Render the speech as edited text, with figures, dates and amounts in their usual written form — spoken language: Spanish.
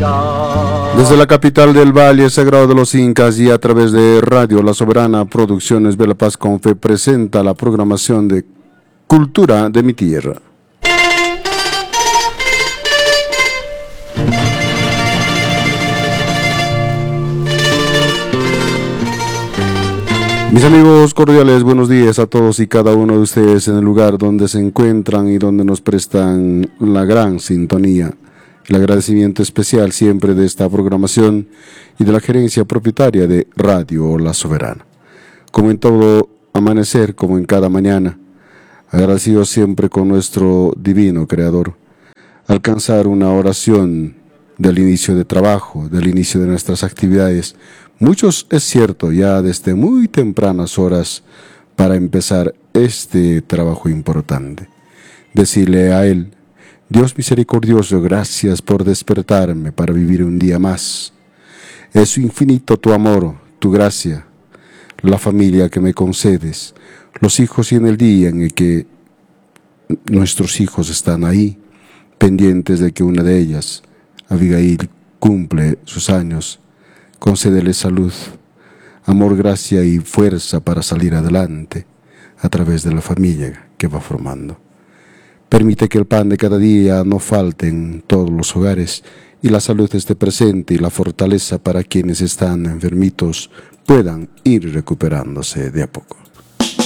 Desde la capital del Valle Sagrado de los Incas y a través de Radio La Soberana Producciones de La Paz con Fe presenta la programación de Cultura de mi Tierra. Mis amigos cordiales, buenos días a todos y cada uno de ustedes en el lugar donde se encuentran y donde nos prestan la gran sintonía. El agradecimiento especial siempre de esta programación y de la gerencia propietaria de Radio La Soberana. Como en todo amanecer, como en cada mañana, agradecidos siempre con nuestro divino Creador. Alcanzar una oración del inicio de trabajo, del inicio de nuestras actividades. Muchos, es cierto, ya desde muy tempranas horas para empezar este trabajo importante. Decirle a Él: Dios misericordioso, gracias por despertarme para vivir un día más. Es infinito tu amor, tu gracia, la familia que me concedes, los hijos y en el día en el que nuestros hijos están ahí, pendientes de que una de ellas, Abigail, cumple sus años. Concédele salud, amor, gracia y fuerza para salir adelante a través de la familia que va formando. Permite que el pan de cada día no falte en todos los hogares y la salud esté presente y la fortaleza para quienes están enfermitos puedan ir recuperándose de a poco.